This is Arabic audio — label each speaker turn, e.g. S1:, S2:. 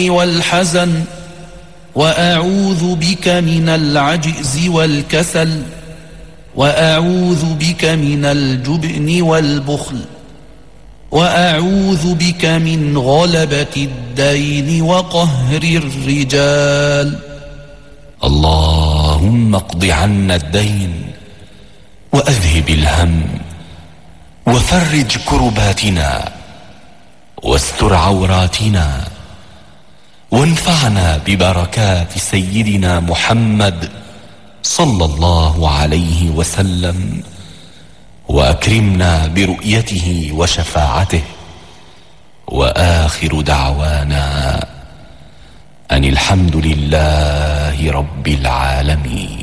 S1: والهم والحزن، وأعوذ بك من العجز والكسل، وأعوذ بك من الجبن والبخل، وأعوذ بك من غلبة الدين وقهر الرجال.
S2: اللهم اقض عنا الدين وأذهب الهم وفرج كرباتنا واستر عوراتنا، وانفعنا ببركات سيدنا محمد صلى الله عليه وسلم، وأكرمنا برؤيته وشفاعته. وآخر دعوانا أن الحمد لله رب العالمين.